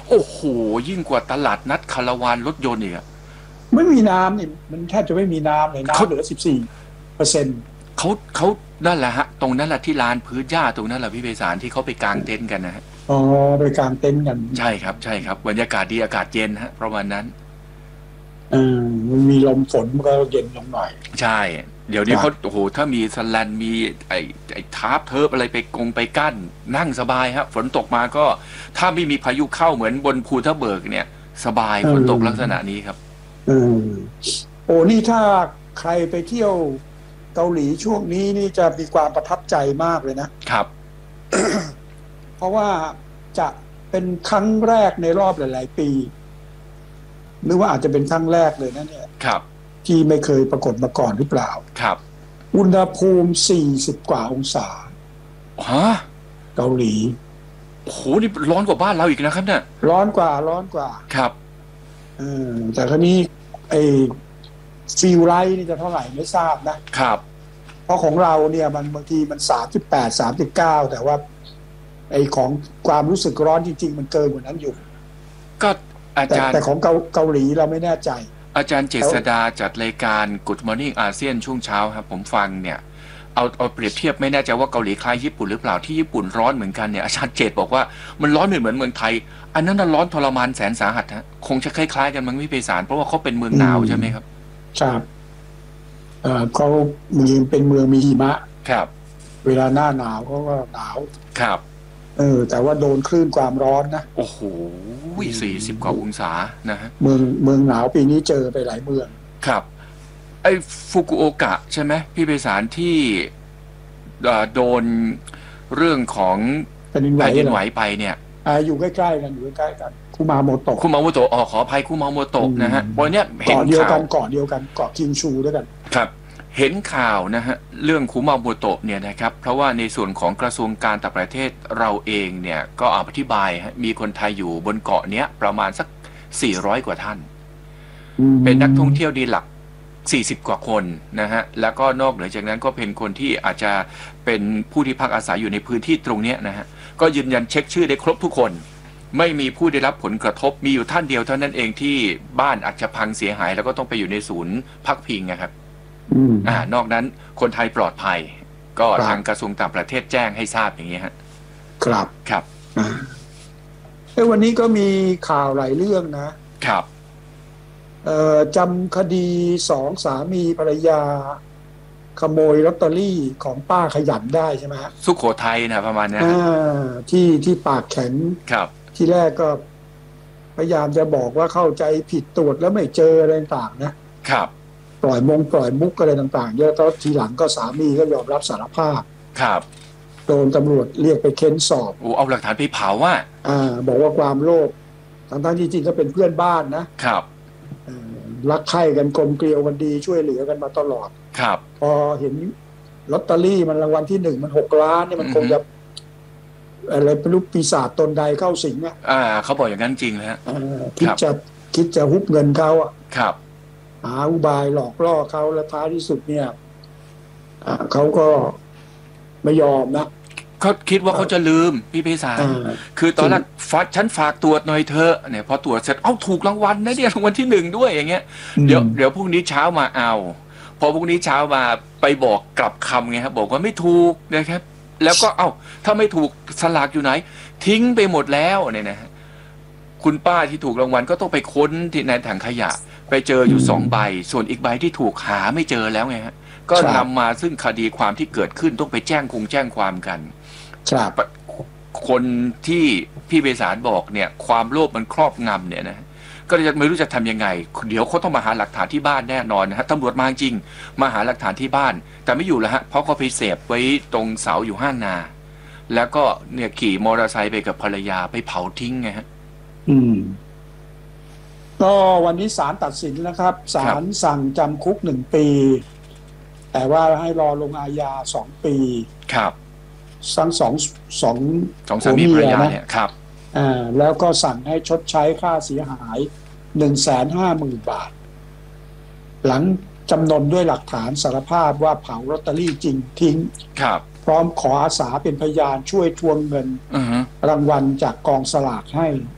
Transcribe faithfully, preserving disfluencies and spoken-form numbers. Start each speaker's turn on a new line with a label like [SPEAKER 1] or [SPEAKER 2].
[SPEAKER 1] โอ้โหยิ่งกว่าตลาดนัดคาราวานรถยนต์อีกอะ
[SPEAKER 2] ไม่มีน้ำนี่มันแทบจะไม่มีน้ำเลยน้ำ
[SPEAKER 1] เขา
[SPEAKER 2] เหลือสิบสี่เปอร์เซ็นต์
[SPEAKER 1] เขาเขานั่นแหละฮะตรงนั้นแหละที่ลานพื้นหญ้าตรงนั้นแหละพี่ไพศาลที่เขาไปกางเต็นท์กันนะฮะ
[SPEAKER 2] อ๋อไปกางเต็นท์กัน
[SPEAKER 1] ใช่ครับใช่ครับบรรยากาศดีอากาศเย็นฮะประมาณนั้น
[SPEAKER 2] เออมันมีลมฝนมันก็เย็นลงหน่อย
[SPEAKER 1] ใช่เดี๋ยวนี้เขาโอ้โหถ้ามีสแลนมีไอ้ไอ้ทาร์ปเทิร์ปอะไรไปกงไปกั้นนั่งสบายฮะฝนตกมาก็ถ้าไม่มีพายุเข้าเหมือนบนภูทับเบิกเนี่ยสบายฝนตกลักษณะนี้ครับ
[SPEAKER 2] เออโอ้นี่ถ้าใครไปเที่ยวเกาหลีช่วงนี้นี่จะมีความประทับใจมากเลยนะครับ เพราะว่าจะเป็นครั้งแรกในรอบหลายๆปีหรือว่าอาจจะเป็นครั้งแรกเลยนะเนี่ย
[SPEAKER 1] ครับ
[SPEAKER 2] ที่ไม่เคยปรากฏมาก่อนหรือเปล่า
[SPEAKER 1] ครับ
[SPEAKER 2] อุณหภูมิสี่สิบกว่าองศา
[SPEAKER 1] ฮะ
[SPEAKER 2] เกาหลี
[SPEAKER 1] โอ้โหนี่ร้อนกว่าบ้านเราอีกนะครับเนี่ย
[SPEAKER 2] ร้อนกว่าร้อนกว่า
[SPEAKER 1] ครับ
[SPEAKER 2] เออแต่คราวนี้ไอ้ฟีลไลท์นี่จะเท่าไหร่ไม่ทราบนะครับเพราะของเราเนี่ยมันบางทีมันสามสิบแปดสามสิบเก้าแต่ว่าไอ้ของความรู้สึกร้อนจริงๆมันเกินกว่านั้นอยู่
[SPEAKER 1] ก็อาจารย์
[SPEAKER 2] แต่ของเกาเกาหลีเราไม่แน่ใจ
[SPEAKER 1] อาจารย์เจษดาจัดรายการ Good Morning อาเซียนช่วงเช้าครับผมฟังเนี่ยเอาเอาเปรียบเทียบไม่แน่ใจว่าเกาหลีคล้ายญี่ปุ่นหรือเปล่าที่ญี่ปุ่นร้อนเหมือนกันเนี่ยอาจารย์เจษบอกว่ามันร้อนเหมือนเหมือนเมืองไทยอันนั้นน่ะร้อนทรมานแสนสาหัสฮะคงจะคล้ายๆกันมั้งพี่ไพศาลเพราะว่าเขาเป็นเมืองหนาวใช่ไหมครับ
[SPEAKER 2] ครับเออเขาเมืองเป็นเมืองมีหิมะ
[SPEAKER 1] ครับ
[SPEAKER 2] เวลาหน้าหนาวเขาก็หนาว
[SPEAKER 1] ครับ
[SPEAKER 2] เออแต่ว่าโดนคลื่นความร้อนนะ
[SPEAKER 1] โอ้โหสี่สิบกว่าองศานะฮะ
[SPEAKER 2] เมืองเมืองหนาวปีนี้เจอไปหลายเมือง
[SPEAKER 1] ครับไอ้ฟุกุโอกะใช่ไหมพี่ไพศาลที่โดนเรื่องของแผ่นดินไหวไปเนี่ย
[SPEAKER 2] อ่าอยู่ใกล้ๆกันอยู่ใกล้ๆกันคุมาโมโตะ
[SPEAKER 1] คุมาโมโตะอ๋อขออภัยคุมาโมโตะนะฮะวันนี้
[SPEAKER 2] เกาะเดียวกันเกาะเดียวกันเกาะคิงชูด้วยกัน
[SPEAKER 1] ครับเห็นข่าวนะฮะเรื่องคุมาโมโตะเนี่ยนะครับเพราะว่าในส่วนของกระทรวงการต่างประเทศเราเองเนี่ยก็อธิบายฮะมีคนไทยอยู่บนเกาะเนี้ยประมาณสักสี่ร้อยกว่าท่านเป็นนักท่องเที่ยวดีหลักสี่สิบกว่าคนนะฮะแล้วก็นอกเหนือจากนั้นก็เป็นคนที่อาจจะเป็นผู้ที่พักอาศัยอยู่ในพื้นที่ตรงนี้นะฮะก็ยืนยันเช็คชื่อได้ครบทุกคนไม่มีผู้ได้รับผลกระทบมีอยู่ท่านเดียวเท่านั้นเองที่บ้านอาจจะพังเสียหายแล้วก็ต้องไปอยู่ในศูนย์พักพิงนะครับอ่านอกนั้นคนไทยปลอดภัยก็ทางกระทรวงต่างประเทศแจ้งให้ทราบอย่างนี้ฮะ
[SPEAKER 2] ครับ
[SPEAKER 1] ครับ
[SPEAKER 2] เอ้วันนี้ก็มีข่าวหลายเรื่องนะครับเอ่อจำคดีสองสามีภรรยาขโมยลอตเตอรี่ของป้าขยันได้ใช่ไหมฮะ
[SPEAKER 1] สุโขทัยนะประมาณนี้
[SPEAKER 2] ที่ที่ปากแข็ง
[SPEAKER 1] ครับ
[SPEAKER 2] ที่แรกก็พยายามจะบอกว่าเข้าใจผิดตรวจแล้วไม่เจออะไรต่างๆนะครับปล่อยมงปล่อยมุกอะไรต่างๆเยอะแล้วทีหลังก็สามีก็ยอมรับสารภาพ
[SPEAKER 1] ครับ
[SPEAKER 2] โดนตำรวจเรียกไปเค้นสอบ
[SPEAKER 1] โอ้เอาหลักฐานไปเผาว่า
[SPEAKER 2] อ่าบอกว่าความโลภทั้งๆที่จริงก็เป็นเพื่อนบ้านนะครับรักใคร่กันกลมเกลียวกันดีช่วยเหลือกันมาตลอด
[SPEAKER 1] ครับ
[SPEAKER 2] พอเห็นลอตเตอรี่มันรางวัลที่หนึ่งมันหกล้านนี่มันคงจะอะไรเป็นลูกปีศาจตนใดเข้าสิงอ่ะ
[SPEAKER 1] อ่าเขาบอกอย่างนั้นจริงเลยฮะ
[SPEAKER 2] คิดจะคิดจะฮุบเงินเขาอ่ะ
[SPEAKER 1] ครับ
[SPEAKER 2] หาอุบายหลอกล่อเขาและท้ายที่สุดเนี่ยเขาก็ไม่ยอมนะ
[SPEAKER 1] เขาคิดว่าเขาจะลืมพี่ไพศาลคือตอนแรกฝากฉันฝากตรวจหน่อยเธอเนี่ยพอตรวจเสร็จเอ้าถูกรางวัลนะเนี่ยรางวัลที่หนึ่งด้วยอย่างเงี้ยเดี๋ยวเดี๋ยวพรุ่งนี้เช้ามาเอาพอพรุ่งนี้เช้ามาไปบอกกลับคำไงครับบอกว่าไม่ถูกนะครับแล้วก็เอ้าถ้าไม่ถูกสลากอยู่ไหนทิ้งไปหมดแล้วเนี่ยนะคุณป้าที่ถูกรางวัลก็ต้องไปค้นที่ในถังขยะไปเจออยู่สองใบส่วนอีกใบที่ถูกหาไม่เจอแล้วไงฮะก็นำมาซึ่งคดีความที่เกิดขึ้นต้องไปแจ้งคงแจ้งความกันคนที่พี่ไพศาลบอกเนี่ยความโลภมันครอบงำเนี่ยนะก็จะไม่รู้จะทำยังไงเดี๋ยวเขาต้องมาหาหลักฐานที่บ้านแน่นอนนะฮะตำรวจมาจริงมาหาหลักฐานที่บ้านแต่ไม่อยู่แล้วฮะเพราะเขาไปเสพไว้ตรงเสาอยู่ห้างนาแล้วก็เนี่ยขี่มอเตอร์ไซค์ไปกับภรรยาไปเผาทิ้งไงฮะ
[SPEAKER 2] อืมก็วันนี้ศาลตัดสินนะครับศาลสั่งจำคุกหนึ่งปีแต่ว่าให้รอลงอาญาสองปี
[SPEAKER 1] ครับ
[SPEAKER 2] ทั้งสองสอง
[SPEAKER 1] สองสามีภรรยาเนี่ยครับ
[SPEAKER 2] อ่าแล้วก็สั่งให้ชดใช้ค่าเสียหายหนึ่งแสนห้าหมื่นบาทหลังจำนนด้วยหลักฐานสารภาพว่าเผาลอตเตอรี่จริงทิ้ง
[SPEAKER 1] ครับ
[SPEAKER 2] พร้อมขออาสาเป็นพยานช่วยทวงเงิน
[SPEAKER 1] uh-huh.
[SPEAKER 2] รางวัลจากกองสลากให้